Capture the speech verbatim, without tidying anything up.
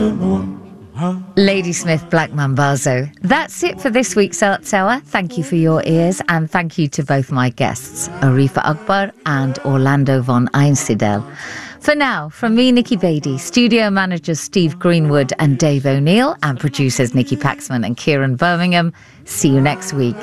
Ladysmith Black Mambazo. That's it for this week's Arts Hour. Thank you for your ears, and thank you to both my guests, Arifa Akbar and Orlando von Einsiedel. For now, from me, Nikki Beattie, studio managers Steve Greenwood and Dave O'Neill, and producers Nikki Paxman and Kieran Birmingham, see you next week.